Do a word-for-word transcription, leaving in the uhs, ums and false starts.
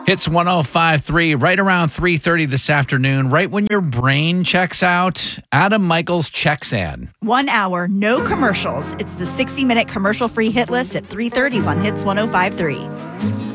Hits one oh five point three right around three thirty this afternoon, right when your brain checks out. Adam Michaels checks in. One hour, no commercials. It's the sixty-minute commercial-free hit list at three thirties on Hits one oh five point three.